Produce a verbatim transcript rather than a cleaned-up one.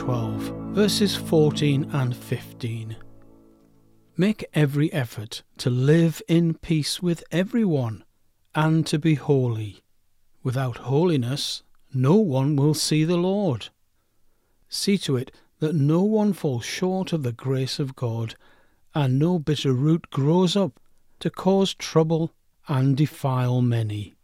twelve, verses fourteen and fifteen. Make every effort to live in peace with everyone, and to be holy. Without holiness, no one will see the Lord. See to it that no one falls short of the grace of God, and no bitter root grows up to cause trouble and defile many.